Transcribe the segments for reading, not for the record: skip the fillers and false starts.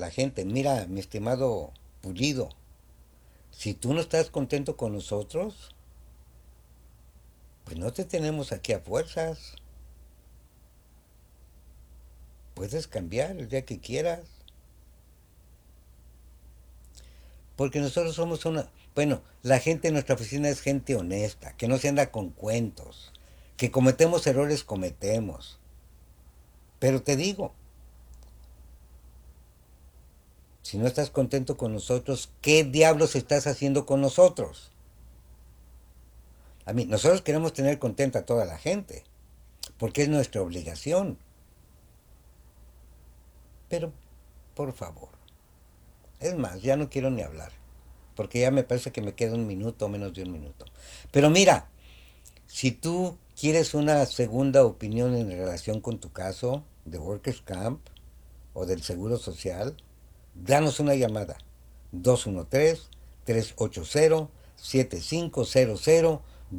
la gente, mira, mi estimado Pulido, si tú no estás contento con nosotros, pues no te tenemos aquí a fuerzas. Puedes cambiar el día que quieras. Porque nosotros somos una... Bueno, la gente en nuestra oficina es gente honesta, que no se anda con cuentos, que cometemos errores, cometemos. Pero te digo, si no estás contento con nosotros, ¿qué diablos estás haciendo con nosotros? A mí, nosotros queremos tener contenta a toda la gente, porque es nuestra obligación. Pero, por favor, es más, ya no quiero ni hablar, porque ya me parece que me queda un minuto o menos de un minuto. Pero mira, si tú quieres una segunda opinión en relación con tu caso de Workers Camp o del Seguro Social, danos una llamada. 213-380-7500.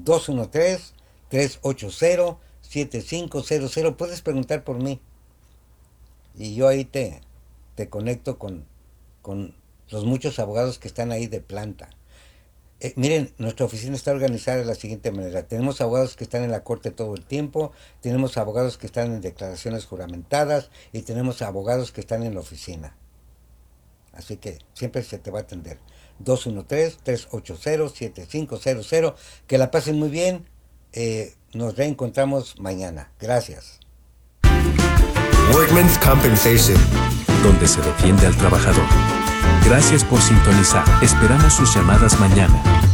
213-380-7500. Puedes preguntar por mí. Y yo ahí te conecto con los muchos abogados que están ahí de planta. Miren, nuestra oficina está organizada de la siguiente manera. Tenemos abogados que están en la corte todo el tiempo, tenemos abogados que están en declaraciones juramentadas y tenemos abogados que están en la oficina. Así que siempre se te va a atender. 213-380-7500. Que la pasen muy bien. Nos reencontramos mañana. Gracias. Workmen's Compensation, donde se defiende al trabajador. Gracias por sintonizar. Esperamos sus llamadas mañana.